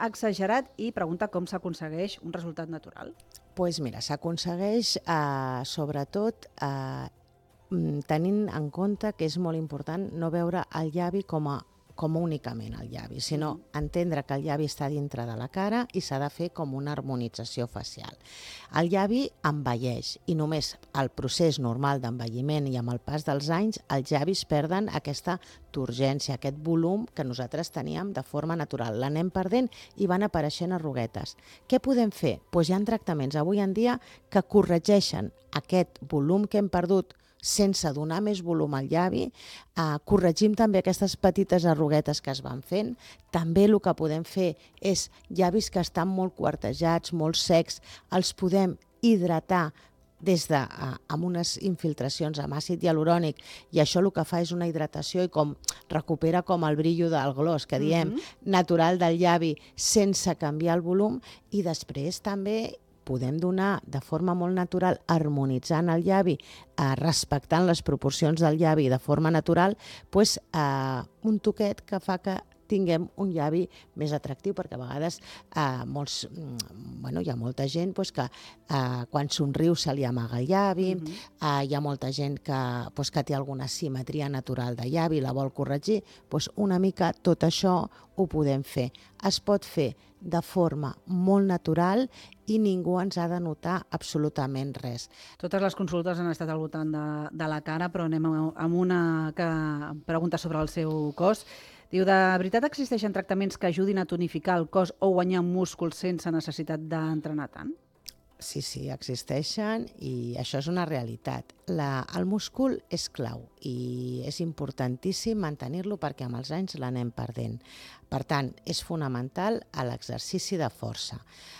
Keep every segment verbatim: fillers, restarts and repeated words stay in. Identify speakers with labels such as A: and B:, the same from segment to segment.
A: exagerat i pregunta com s'aconsegueix un resultat natural.
B: Doncs pues mira, s'aconsegueix eh, sobretot eh, tenint en compte que és molt important no veure el llavi com a com únicament el llavi, sinó entendre que el llavi està dintre de la cara i s'ha de fer com una harmonització facial. El llavi envelleix i només el procés normal d'envelliment i amb el pas dels anys els llavis perden aquesta turgència, aquest volum que nosaltres teníem de forma natural. L'anem perdent i van apareixent arruguetes. Què podem fer? Doncs hi ha tractaments avui en dia que corregeixen aquest volum que hem perdut sense donar més volum al llavi, eh, corregim també aquestes petites arruguetes que es van fent. També el que podem fer és llavis que estan molt quartejats, molt secs, els podem hidratar des de, eh, amb unes infiltracions amb àcid hialurònic, i això el que fa és una hidratació i com recupera com el brillo del gloss, que diem, mm-hmm. natural del llavi, sense canviar el volum, i després també podem donar de forma molt natural, harmonitzant el llavi, eh, respectant les proporcions del llavi de forma natural, pues, eh, un toquet que fa que tinguem un llavi més atractiu, perquè a vegades eh, molts, bueno, hi ha molta gent pues, que eh, quan somriu se li amaga el llavi, mm-hmm. eh, hi ha molta gent que, pues, que té alguna simetria natural de llavi, la vol corregir, pues, una mica tot això ho podem fer. Es pot fer de forma molt natural i ningú ens ha de notar absolutament res.
A: Totes les consultes han estat al voltant de, de la cara, però anem amb una que pregunta sobre el seu cos. Diu, de veritat existeixen tractaments que ajudin a tonificar el cos o guanyar múscul sense necessitat d'entrenar tant?
B: Sí, sí, existeixen i això és una realitat. La, el múscul és clau i és importantíssim mantenir-lo perquè amb els anys l'anem perdent. Per tant, és fonamental l'exercici de força.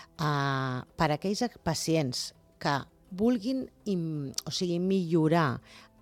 B: Uh, per a aquells pacients que vulguin im, o sigui, millorar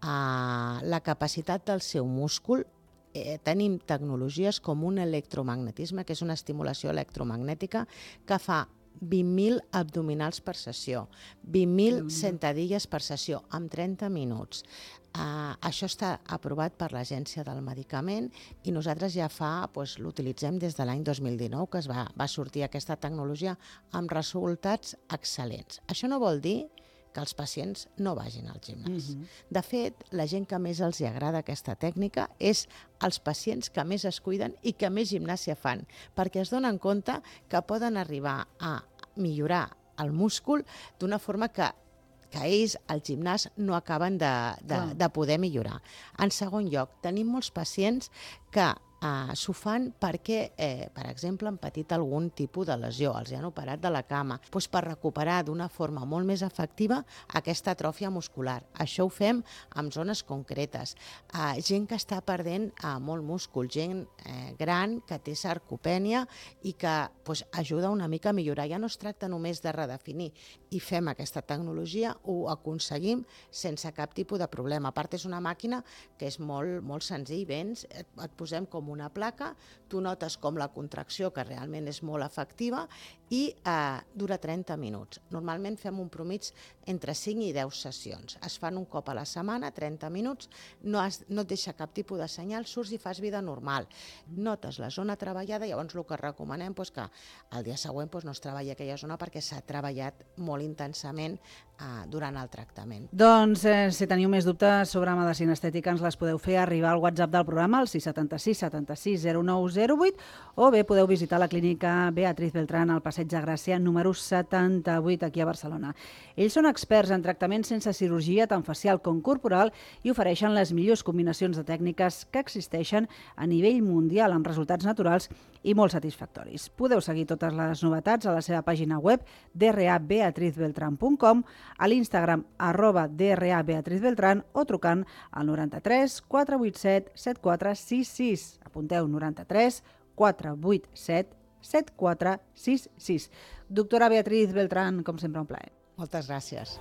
B: uh, la capacitat del seu múscul, eh, tenim tecnologies com un electromagnetisme, que és una estimulació electromagnètica que fa vint mil abdominals per sessió, vint mil sentadilles per sessió, en trenta minuts. Uh, això està aprovat per l'Agència del Medicament i nosaltres ja fa, doncs, l'utilitzem des de l'any dos mil dinou, que es va, va sortir aquesta tecnologia amb resultats excel·lents. Això no vol dir que els pacients no vagin al gimnàs. Mm-hmm. De fet, la gent que més els agrada aquesta tècnica és els pacients que més es cuiden i que més gimnàsia fan, perquè es donen compte que poden arribar a millorar el múscul d'una forma que, que ells al gimnàs no acaben de, de, de poder millorar. En segon lloc, tenim molts pacients que Uh, s'ho fan perquè, eh, per exemple, han patit algun tipus de lesió, els han operat de la cama, doncs per recuperar d'una forma molt més efectiva aquesta atròfia muscular. Això ho fem en zones concretes. Uh, gent que està perdent uh, molt múscul, gent eh, gran que té sarcopènia i que doncs, ajuda una mica a millorar. Ja no es tracta només de redefinir i fem aquesta tecnologia, ho aconseguim sense cap tipus de problema. A part, és una màquina que és molt, molt senzill, vens, et, et posem com una placa, tu notes com la contracció, que realment és molt efectiva, i eh, dura trenta minuts. Normalment fem un promig entre cinc i deu sessions. Es fan un cop a la setmana, trenta minuts, no, has, no et deixa cap tipus de senyal, surts i fas vida normal. Notes la zona treballada, llavors el que recomanem és que el dia següent doncs, no es treballi aquella zona perquè s'ha treballat molt intensament eh, durant el tractament.
A: Doncs eh, si teniu més dubtes sobre medicina estètica ens les podeu fer arribar al WhatsApp del programa, al sis setanta sis setanta sis zero nou zero vuit, o bé podeu visitar la clínica Beatriz Beltrán al Passeig de Gràcia número setanta-vuit aquí a Barcelona. Ells són experts en tractaments sense cirurgia tant facial com corporal i ofereixen les millors combinacions de tècniques que existeixen a nivell mundial amb resultats naturals i molt satisfactoris. Podeu seguir totes les novetats a la seva pàgina web d r a beatriz beltran punt com, a l'Instagram arroba d r a beatriz beltran o trucant al noranta-tres quatre vuit set set quatre sis sis. Apunteu noranta-tres quatre vuit set set quatre sis sis. Doctora Beatriz Beltrán, com sempre, un plaer.
B: Moltes gràcies.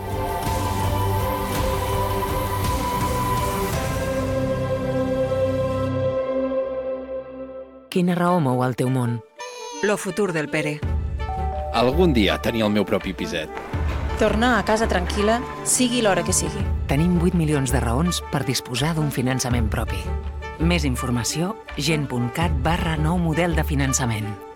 C: Quina raó mou el teu món?
D: Lo futur del Pere.
E: Algun dia tenir el meu propi piset.
D: Tornar a casa tranquil·la, sigui l'hora que sigui.
C: Tenim vuit milions de raons per disposar d'un finançament propi. Més informació, gent punt cat barra nou model de finançament.